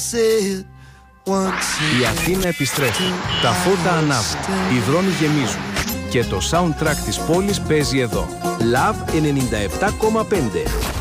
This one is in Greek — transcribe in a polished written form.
Η Αθήνα επιστρέφει. Τα φώτα ανάβουν. Οι δρόμοι γεμίζουν. Και το soundtrack της πόλης παίζει εδώ. Love 97,5.